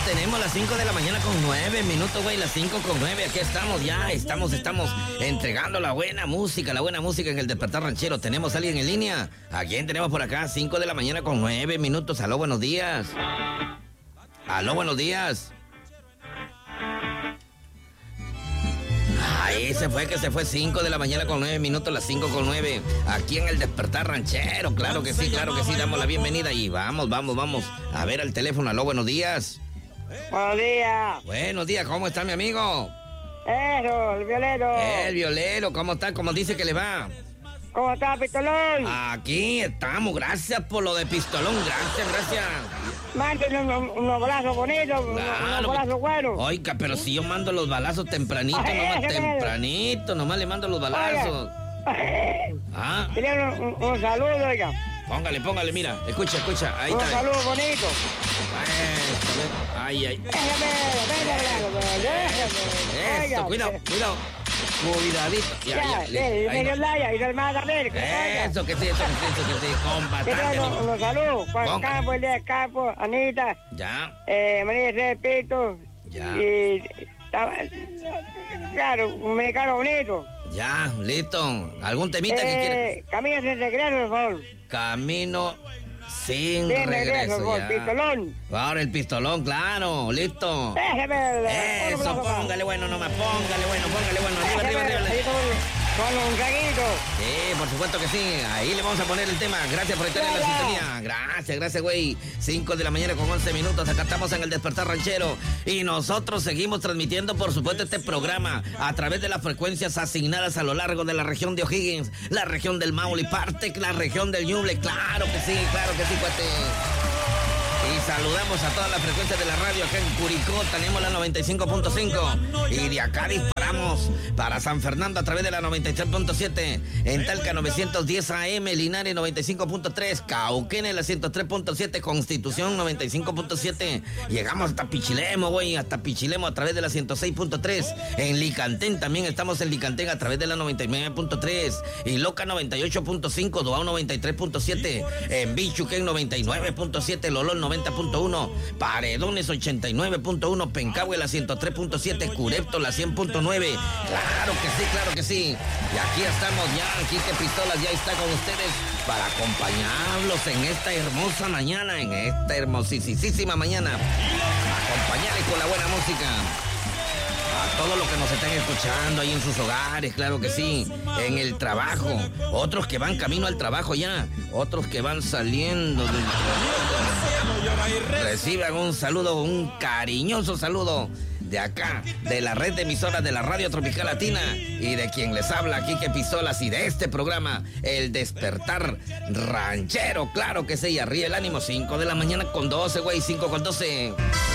tenemos las 5 de la mañana con 9 minutos, güey, las 5 con 9, aquí estamos ya, estamos entregando la buena música en el Despertar Ranchero. ¿Tenemos a alguien en línea? ¿A quién tenemos por acá? 5 de la mañana con 9 minutos, aló, buenos días. Aló, buenos días. Ahí se fue 5 de la mañana con 9 minutos, las 5 con 9, aquí en el Despertar Ranchero, claro que sí, damos la bienvenida y vamos, a ver al teléfono, aló, buenos días. Buenos días. Buenos días, ¿cómo está mi amigo? Eso, el violero. El violero, ¿cómo está? ¿Cómo dice que le va? ¿Cómo está, Pistolón? Aquí estamos, gracias por lo de Pistolón, gracias. Mándenle unos balazos bonitos, unos balazos buenos. Oiga, pero si yo mando los balazos tempranito, nomás le mando los balazos. ¿Ah? Quería un saludo, oiga. Póngale, mira, escucha, ahí está. Un saludo bonito. Ay. Déjame. Eso, cuidado. Cuidadito. Y del más América. Eso que sí, con bastante. Los saludos. Juan Campo, Elías Campo, Anita. Ya. María Repito. Ya. Y claro, un mexicano bonito. Ya, listo. ¿Algún temita que quiere? Camino sin regreso, por favor. Camino sin regreso. Por Ya. Pistolón. Ahora el pistolón, claro, listo. Eso, póngale bueno nomás, póngale bueno. Arriba. Con un caguito. Sí, por supuesto que sí. Ahí le vamos a poner el tema. Gracias por estar en la sintonía. Gracias, güey. 5 de la mañana con 11 minutos. Acá estamos en el Despertar Ranchero. Y nosotros seguimos transmitiendo, por supuesto, este programa a través de las frecuencias asignadas a lo largo de la región de O'Higgins, la región del Maule, Partec, la región del Ñuble. Claro que sí, cuate. Y saludamos a todas las frecuencias de la radio acá en Curicó, tenemos la 95.5 y de acá disparamos para San Fernando a través de la 93.7, en Talca 910 AM, Linares 95.3, Cauquenes la 103.7, Constitución 95.7, llegamos hasta Pichilemo, güey, a través de la 106.3, en Licantén también estamos en Licantén a través de la 99.3, y Loca 98.5, Doao 93.7, en Bichuquén 99.7, Lolol 90.1, Paredones 89.1, Pencahue la 103.7, Curepto la 100.9. Claro que sí. Y aquí estamos ya, Quique Pistolas ya está con ustedes para acompañarlos en esta hermosa mañana, en esta hermosísima mañana. Acompañarles con la buena música. A todos los que nos están escuchando ahí en sus hogares, claro que sí, en el trabajo, otros que van camino al trabajo ya, otros que van saliendo del trabajo. Reciban un saludo, un cariñoso saludo de acá, de la red de emisoras de la Radio Tropical Latina y de quien les habla, Quique Pistolas, y de este programa, El Despertar Ranchero, claro que sí, y arriba el ánimo, 5 de la mañana con 12, güey, 5 con 12.